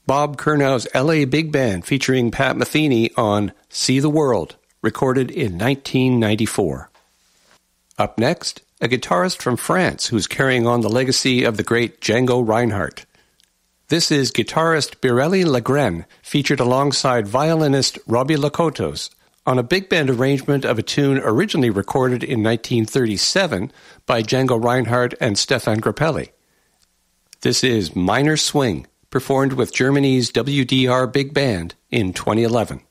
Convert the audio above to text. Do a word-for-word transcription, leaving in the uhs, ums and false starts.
Bob Kernow's L A Big Band featuring Pat Metheny on See the World, recorded in nineteen ninety-four. Up next, a guitarist from France who's carrying on the legacy of the great Django Reinhardt. This is guitarist Biréli Lagrène, featured alongside violinist Robbie Lakatos on a big band arrangement of a tune originally recorded in nineteen thirty-seven by Django Reinhardt and Stéphane Grappelli. This is Minor Swing, performed with Germany's W D R Big Band in twenty eleven.